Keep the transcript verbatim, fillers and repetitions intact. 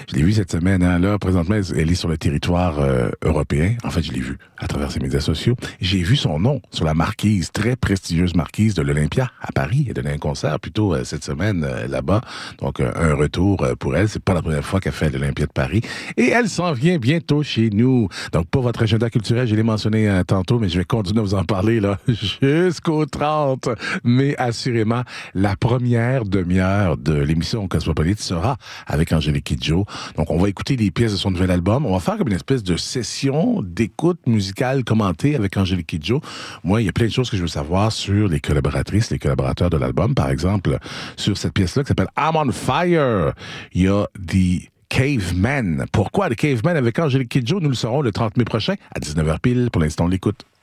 Je l'ai vue cette semaine. Hein. Là, présentement, elle est sur le territoire euh, européen. En fait, je l'ai vue à travers ses médias sociaux. J'ai vu son nom sur la marquise, très prestigieuse marquise de l'Olympia à Paris. Elle donnait un concert plutôt euh, cette semaine euh, là-bas. Donc, euh, un retour euh, pour elle. C'est pas la première fois qu'elle fait l'Olympia de Paris. Et elle s'en vient bientôt chez nous. Donc, pour votre agenda culturel, je l'ai mentionné euh, tantôt, mais je vais continuer à vous en parler là jusqu'au trente. Mais assurément, la première demi-heure de l'émission Cosmopolite sera avec Angélique Kidjo. Donc, on va écouter des pièces de son nouvel album. On va faire comme une espèce de session d'écoute musicale commentée avec Angélique Kidjo. Moi, il y a plein de choses que je veux savoir sur les collaboratrices, les collaborateurs de l'album. Par exemple, sur cette pièce-là qui s'appelle I'm on Fire, il y a The Caveman. Pourquoi The Caveman avec Angélique Kidjo? Nous le saurons le trente mai prochain à dix-neuf heures pile. Pour l'instant, on l'écoute.